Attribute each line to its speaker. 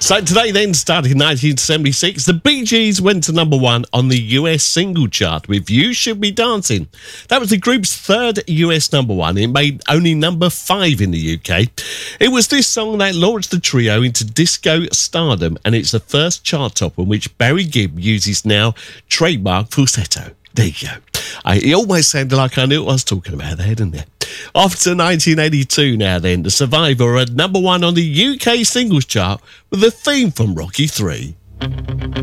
Speaker 1: So today then, starting in 1976, the Bee Gees went to number one on the US single chart with You Should Be Dancing. That was the group's third US number one. It made only number 5 in the UK. It was this song that launched the trio into disco stardom, and it's the first chart topper in which Barry Gibb uses now trademark falsetto. There you go. It almost sounded like I knew what I was talking about there, didn't it? Off to 1982 now then. The Survivor at number one on the UK singles chart with the theme from Rocky III.